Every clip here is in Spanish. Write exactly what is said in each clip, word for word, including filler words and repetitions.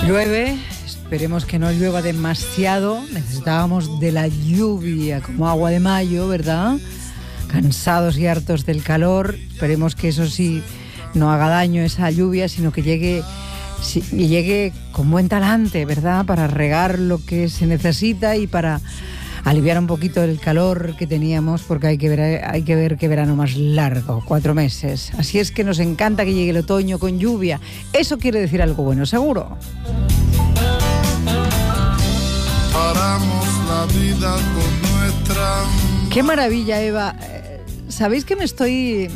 Llueve, esperemos que no llueva demasiado. Necesitábamos de la lluvia como agua de mayo, ¿verdad? Cansados y hartos del calor. Esperemos que eso sí no haga daño esa lluvia, sino que llegue, sí, y llegue con buen talante, ¿verdad? Para regar lo que se necesita y para aliviar un poquito el calor que teníamos, porque hay que ver, hay que ver qué verano más largo, cuatro meses. Así es que nos encanta que llegue el otoño con lluvia. Eso quiere decir algo bueno, seguro. Paramos la vida con nuestra... Qué maravilla, Eva. ¿Sabéis que me estoy...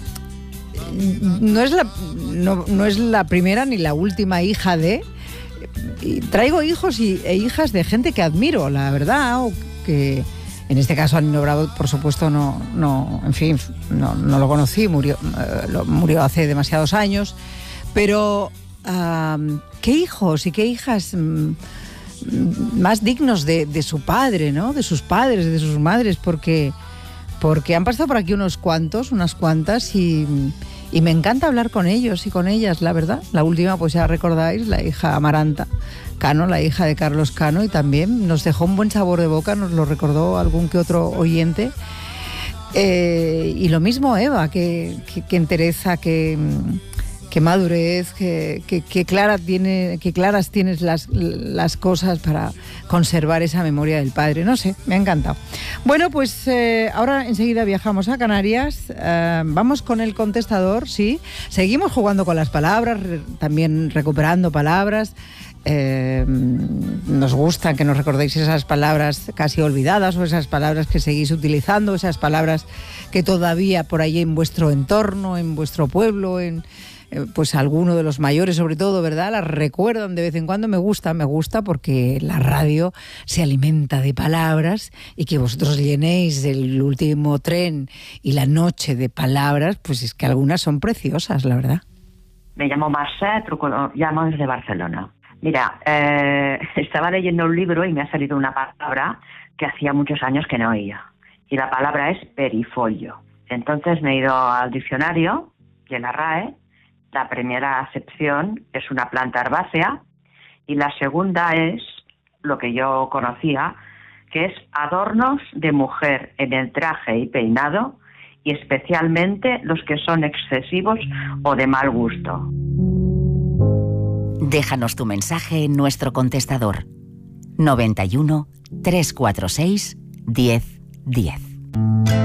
No es la, no, no es la primera ni la última hija de... Y traigo hijos y, e hijas de gente que admiro, la verdad, o que en este caso a Nino Bravo, por supuesto, no, no, en fin, no, no lo conocí, murió, uh, lo, murió hace demasiados años, pero uh, qué hijos y qué hijas um, más dignos de, de su padre, ¿no? De sus padres, de sus madres, porque, porque han pasado por aquí unos cuantos, unas cuantas, y, y me encanta hablar con ellos y con ellas, la verdad. La última, pues ya recordáis, la hija Amaranta Cano, la hija de Carlos Cano, y también nos dejó un buen sabor de boca, nos lo recordó algún que otro oyente. Eh, y lo mismo Eva, que, que, que entereza, que, que madurez, que, que, que, clara tiene, que claras tienes las, las cosas para conservar esa memoria del padre. No sé, me ha encantado. Bueno, pues eh, ahora enseguida viajamos a Canarias, eh, vamos con el contestador, sí, seguimos jugando con las palabras, re, también recuperando palabras. Eh, nos gusta que nos recordéis esas palabras casi olvidadas o esas palabras que seguís utilizando, esas palabras que todavía por ahí en vuestro entorno, en vuestro pueblo, en eh, pues alguno de los mayores sobre todo, ¿verdad? Las recuerdan de vez en cuando. Me gusta, me gusta porque la radio se alimenta de palabras, y que vosotros llenéis el último tren y la noche de palabras, pues es que algunas son preciosas, la verdad. Me llamo Marcela, truco, llamo desde Barcelona. Mira, eh, estaba leyendo un libro y me ha salido una palabra que hacía muchos años que no oía. Y la palabra es perifolio. Entonces me he ido al diccionario y en la R A E la primera acepción es una planta herbácea y la segunda es lo que yo conocía, que es adornos de mujer en el traje y peinado, y especialmente los que son excesivos o de mal gusto. Déjanos tu mensaje en nuestro contestador noventa y uno, trescientos cuarenta y seis, diez diez.